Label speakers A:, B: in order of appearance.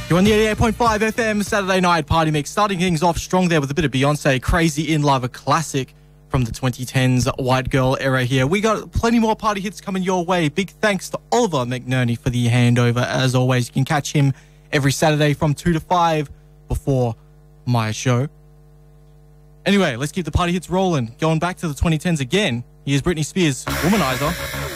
A: You're on the 88.5 FM Saturday Night Party Mix. Starting things off strong there with a bit of Beyonce, Crazy in Love, a classic from the 2010s white girl era here. We got plenty more party hits coming your way. Big thanks to Oliver McNerney for the handover. As always, you can catch him every Saturday from 2 to 5 before my show. Anyway, let's keep the party hits rolling. Going back to the 2010s again, here's Britney Spears' Womanizer.